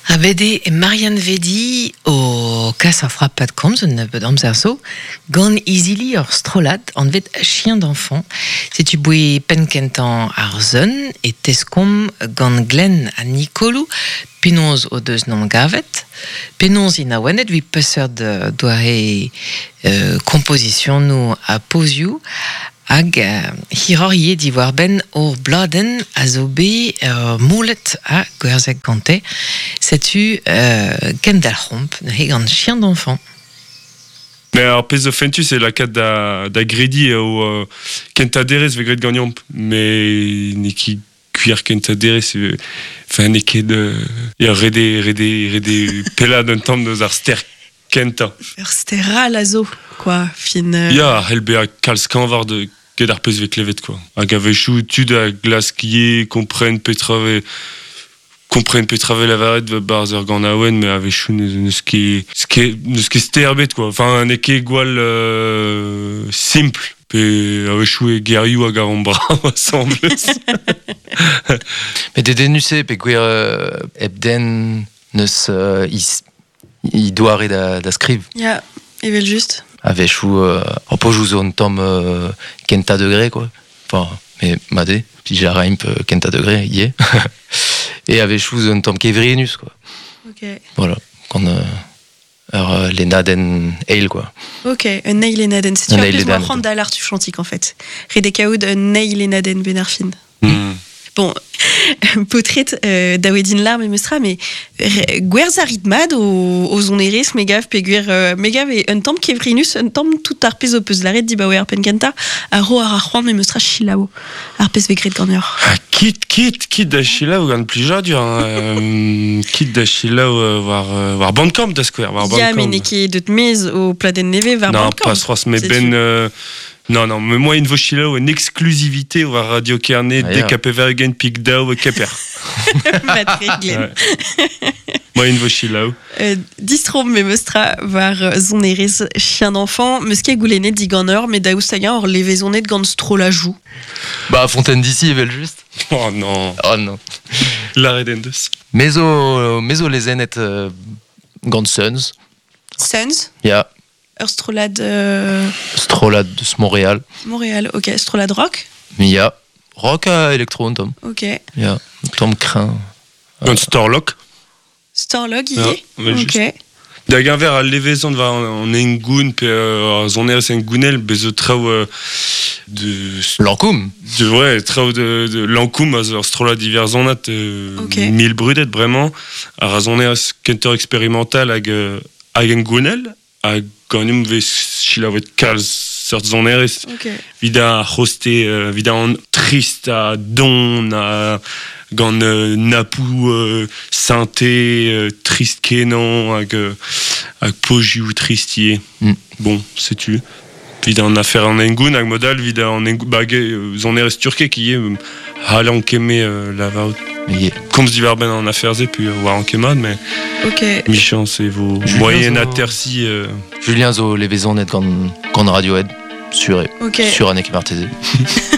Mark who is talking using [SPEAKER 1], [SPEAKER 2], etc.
[SPEAKER 1] Abede et Marianne Vedi au cas à frappe de comme un peu d'amzerso gone easily or strolad en vet chien d'enfant si tu bouilles penkentan arzen et tescom gone glen à Nicolu pinons au deux nom gavet pinons ina wenet vi pesser de doare composition nous à posiu hag hirorier d'ivoire ben or bladen a zo be moulet a gwerzek kante sais-tu kendal romp un chien d'enfant.
[SPEAKER 2] Mais alors peso fentu c'est la carte da gredi ou kentaderes ve gred gagnant mais neki cuir kentaderes enfin neki de ya rede pela d'un temps de arster kenta
[SPEAKER 3] Verstera lazo quoi fin
[SPEAKER 2] ya helbe a kalskan var de ged ar pez ve klevet quoi hag avechou tud a glas kie comprenne petrave la varet de barzer gant awen mais avechou neus ket sterbet quoi enfin un eke gwal simple pe avechou e geriou hag ar ombra ensemble.
[SPEAKER 4] Mais de denuse pe gwer ebden neus i doare da skriv.
[SPEAKER 3] ja evel just
[SPEAKER 4] Avechou opojou zone tom kenta degré quoi. Enfin mais made puis j'arrive kenta degré yé. Et avechou zone tom kevrinus quoi.
[SPEAKER 3] ok
[SPEAKER 4] Voilà quand les naden ale quoi.
[SPEAKER 3] ok un nail et naden c'est
[SPEAKER 4] Un
[SPEAKER 3] tu
[SPEAKER 4] nail
[SPEAKER 3] plus
[SPEAKER 4] et
[SPEAKER 3] moi
[SPEAKER 4] naden.
[SPEAKER 3] prendre d'alar tu chantiques en fait redekaoud un nail et naden benarfin. Bon, potret d'awedin larme et mestra, mais gwerz aritmad aux oneris megav peguer megav et un temps kevrinus un temps tout arpez au peus l'arrêt d'ibawé arpenkenta a ro arachwan mais mestra chilao arpez vegret gagneur.
[SPEAKER 2] Kit da chila ou gant plija dur kit da chila war bandcamp da square war
[SPEAKER 3] Ya mais
[SPEAKER 2] bandcamp
[SPEAKER 3] neki de mise au pladen neve var
[SPEAKER 2] non
[SPEAKER 3] bandcamp.
[SPEAKER 2] pas sros mais
[SPEAKER 3] C'est
[SPEAKER 2] ben non mais moi une vochila ou une exclusivité ou radio carnet
[SPEAKER 4] Ah,
[SPEAKER 2] dès
[SPEAKER 4] ja.
[SPEAKER 2] capé vergen pic dao keper
[SPEAKER 3] Patrick Glenn.
[SPEAKER 2] moi une vochila ou
[SPEAKER 3] Distrom me mestra var zoneris chien d'enfant meske goulenet di ganner mais daousaga or levezonet gant strolajou.
[SPEAKER 4] Bah Fontaine d'ici evel juste.
[SPEAKER 2] oh non
[SPEAKER 4] Oh non.
[SPEAKER 2] la redendes
[SPEAKER 4] Mezo les zenet gant Suns.
[SPEAKER 3] Suns
[SPEAKER 4] Ya
[SPEAKER 3] Strolad
[SPEAKER 4] Strolad de Montréal.
[SPEAKER 3] Montréal, ok. Strolad Rock,
[SPEAKER 4] Mais ya rock à électron tom.
[SPEAKER 3] ok.
[SPEAKER 4] Ya tom craint.
[SPEAKER 2] un Starlock
[SPEAKER 3] Starlog,
[SPEAKER 2] Ja, mais
[SPEAKER 3] ok.
[SPEAKER 2] juste. da ganver a levezon va en engoun pe zoneres engounel bezo trao de
[SPEAKER 4] Lankoum.
[SPEAKER 2] ouais trao de lankoum az strola divers zonat
[SPEAKER 3] Ok.
[SPEAKER 2] 1000 brudet vraiment a razoneres kenter expérimental hag engounel hag ganim ve chilavet kalz sort zoneres
[SPEAKER 3] Ok.
[SPEAKER 2] vida hoste vida an trist a don a gant napou synthé trist kenan hag pojiou tristier. Bon sais-tu vida an affaire en engoun hag modal vida an engoun zoneres turke qui est halan keme lavaut
[SPEAKER 4] Mais
[SPEAKER 2] comme divar ben en affaire ze puis war an kemad mais
[SPEAKER 3] Ok.
[SPEAKER 2] Michan c'est vos
[SPEAKER 4] Julien
[SPEAKER 2] moyen
[SPEAKER 4] Zo-
[SPEAKER 2] à terci
[SPEAKER 4] Julien zo levezon net gant Radiohead sur
[SPEAKER 3] Ok.
[SPEAKER 4] sur Anne Martese.